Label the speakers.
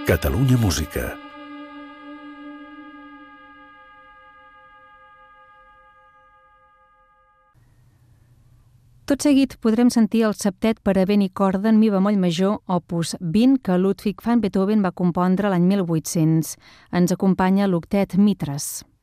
Speaker 1: Catalunya Música.
Speaker 2: Tot seguit podrem sentir el septet per a vent i corda en mi bemoll major, opus 20, que Ludwig van Beethoven va compondre l'any 1800. Ens acompanya l'octet Mitras.